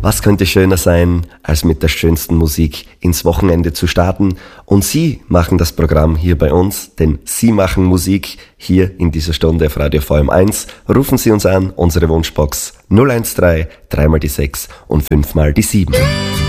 Was könnte schöner sein, als mit der schönsten Musik ins Wochenende zu starten? Und Sie machen das Programm hier bei uns, denn Sie machen Musik hier in dieser Stunde auf Radio VM1. Rufen Sie uns an, unsere Wunschbox 013 3 mal die 6 und 5 mal die 7.